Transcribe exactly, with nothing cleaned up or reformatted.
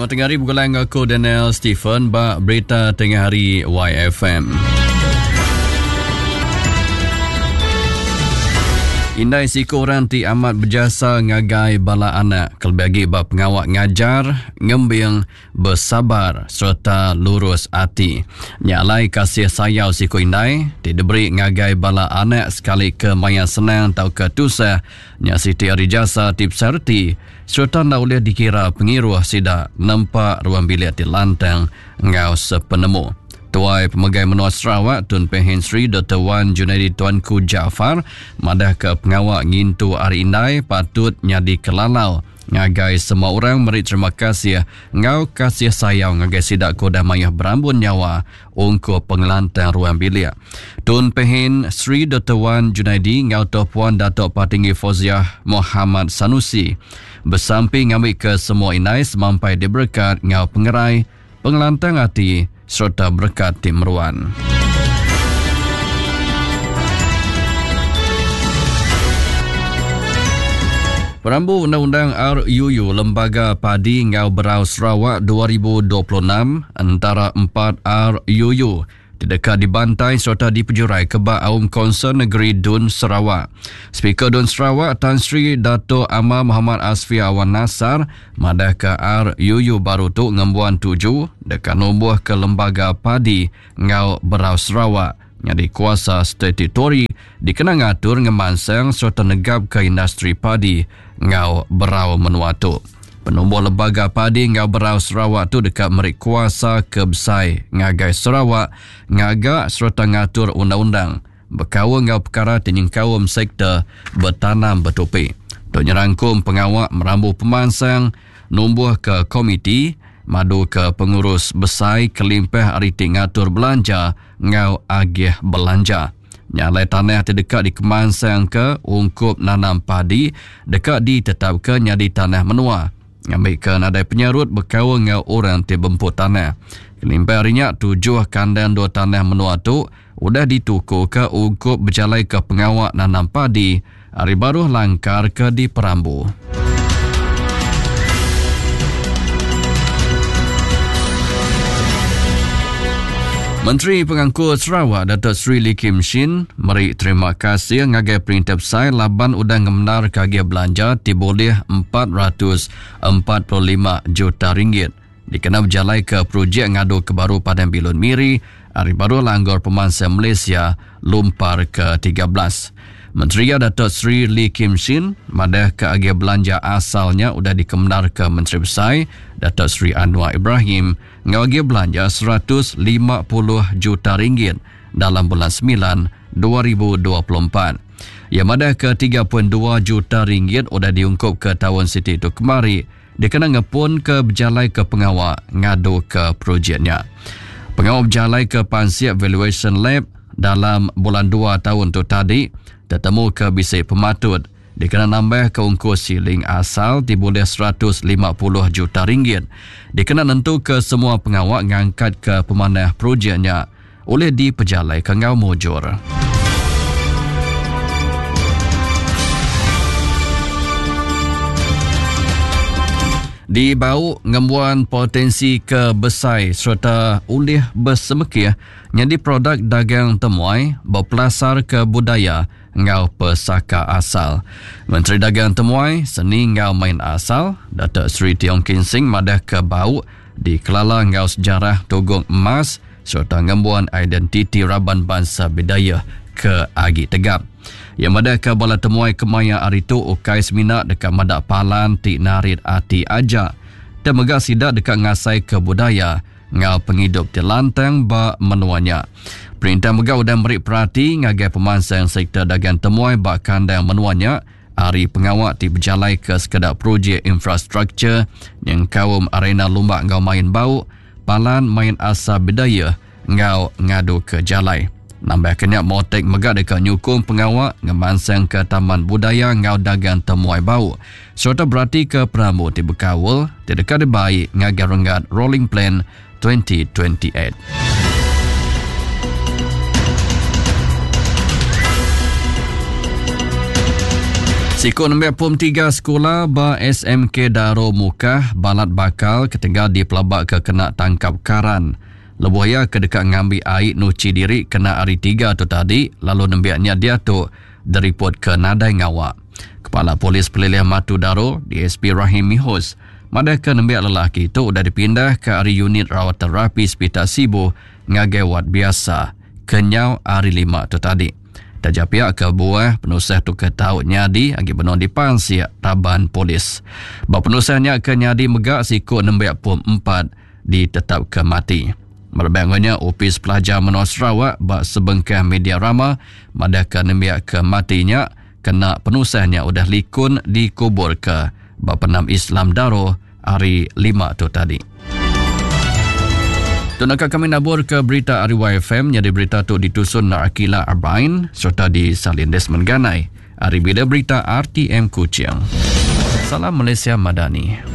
Selamat tengah hari, bergulang aku Daniel Stephen, bak berita tengah hari Y F M. Indai siku orang ti amat berjasa ngagai bala anak, kelebih bab pengawak ngajar, ngembing, bersabar serta lurus hati. Nyalai kasih sayau siku indai, ti diberi ngagai bala anak sekali ke maya senang tau ke tusah, nya siti hari jasa tip serti, serta nak boleh dikira pengiruh sida nampak ruang bilik di lantang ngau sepenemu. Tuai Pemegai Menua Sarawak Tun Pehin Sri Doktor Wan Junaidi Tuanku Jaafar madah ke pengawak ngintu hari indai patut nyadi kelalau ngagai semua orang meri terima kasih ngau kasih sayang ngagai sidak kodah mayah berambun nyawa ungku pengelantang ruang bilik. Tun Pehin Sri Doktor Wan Junaidi ngau Tok Puan Datuk Patinggi Fauziah Muhammad Sanusi bersamping ngambil ke semua indai semampai diberkat ngau pengerai pengelantang hati serta berkat tim meruan. Perambu Undang-Undang R U U Lembaga Padi Ngau Berau Sarawak dua ribu dua puluh enam antara empat R U U didekat dibantai serta dipejurai kebak Aum Konsern Negeri Dun Sarawak. Speaker Dun Sarawak Tan Sri Dato' Amar Muhammad Asfi Awan Nasar madah ke R U U baru tu ngembuan tujuh dekat nubuh ke Lembaga Padi Ngau Berau Sarawak yang dikuasa statutory dikenang atur ngemansang serta negap ke industri padi Ngau Berau Menuatu. Penubuh Lembaga Padi Ngau Berau Sarawak tu dekat merik kuasa kebesai ngagai Sarawak ngagak serta ngatur undang-undang berkawa ngau perkara tinyingkawam sektor bertanam bertupi. Untuk nyerangkum pengawak merambu pemansang numbuh ke komiti madu ke pengurus besai kelimpah ariti ngatur belanja ngau agih belanja. Nyalai tanah terdekat di kemansang ke ungkup nanam padi dekat ditetapkan nyadi tanah menua. Ngambil ke nadai penyarut berkawa ngau orang terbemput tanah. Kelimpah harinya tujuh kandang dua tanah menua tu udah dituku ke ungkup berjalai ke pengawak nanam padi. Hari baru langkar ke di Perambu. Menteri Pengangkut Sarawak Datuk Sri Lee Kim Shin meri terima kasih ngagai perintah besar laban udang ngemnar kagih belanja diboleh empat ratus empat puluh lima juta ringgit. Dikena berjalai ke projek ngadu kebaru Padang Bilun Miri, hari baru Langgor Pemansang Malaysia lumpar ke tiga belas. Menteri Datuk Sri Lee Kim Shin madah ke agih belanja asalnya udah dikemnar ke Menteri Besar Datuk Sri Anwar Ibrahim ngagi belanja seratus lima puluh juta ringgit dalam bulan sembilan dua ribu dua puluh empat. Yang madah ke tiga puluh dua juta ringgit udah diungkup ke tahun siti itu kemari dikena ngepun ke berjalai ke pengawak ngadu ke projeknya. Pengawak berjalai ke Pansiap Valuation Lab dalam bulan dua tahun tu tadi tertemu ke bisik pematut dikena nambah ke ungkus siling asal diboleh seratus lima puluh juta ringgit. Dikena nentu ke semua pengawak ngangkat ke pemanah projeknya oleh dipejalai ke ngau mujur. Di bau ngembuan potensi kebesai serta ulih bersemekih nyadi produk dagang temuai berpelasar ke budaya ngau pesaka asal. Menteri Dagang Temuai Seni Ngau Main Asal Datuk Sri Tiong Kin Sing madah ke bau di kelala ngau sejarah Togong Emas serta ngembuan identiti Raban Bangsa Bidayah ke Agi Tegap. Yang madah ke bala temuai kemaya aritu ukai seminat dekat madak palan ti narit ati aja dan megah sidak dekat ngasai ke budaya ngau penghidup di lantang ba menuanya. Perintah megah udah beri perhati ngagai pemansang sektor dagang temuai ba kandang menuanya hari pengawak ti berjalai ke sekedar projek infrastruktur yang kaum arena lumbak ngau main bau palan main asa bidayah ngau ngadu ke jalai. Nambah kenyak motek megah dekat nyukung pengawak ngemansang ke Taman Budaya ngau dagang temuai bau. Serta berarti ke Perambu ti berkawal ti dekat baik ngagai renggat Rolling Plan dua ribu dua puluh lapan. Sikut nombor pom tiga sekolah ba S M K Darul Mukah balat bakal ketinggal di pelabak ke kena tangkap karan. Lebuhaya kedekat ngambil air nuci diri kena hari tiga tu tadi lalu nembiaknya dia tu diripot ke Nadai Ngawak. Kepala Polis Pelilih Matu Darul D S P Rahim Mihus madaka nembiak lelaki itu sudah dipindah ke hari unit rawat terapi Hospital Sibu ngagai wad biasa kenyau hari lima tu tadi. Tajak pihak ke buah penusah tu ke taut nyadi agi benon di pansiak taban polis. Bahawa penusahnya ke nyadi megak sikut nembiak pom empat ditetap ke mati. Merbangnya Opis Pelajar Menua Sarawak bak sebengkah media rama madaka nembiak ke matinya kena penusahnya udah likun dikubur ke bak penam Islam Darul hari lima tu tadi. Tunakah kami nabur ke berita Ariwai F M, jadi berita tu ditusun Narakila Arbain serta disalin Desmond Ganai. Hari bila berita R T M Kuching. Salam Malaysia Madani.